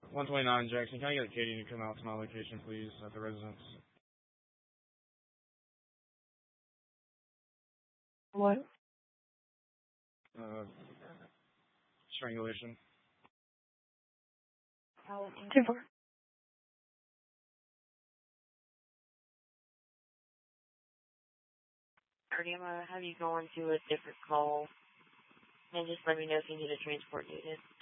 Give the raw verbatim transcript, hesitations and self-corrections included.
one twenty-nine Jackson, can I get Katie to come out to my location, please, at the residence? What? Uh, strangulation. How long is it for? Alrighty, I'm gonna have you go into a different call, and just let me know if you need a transport needed.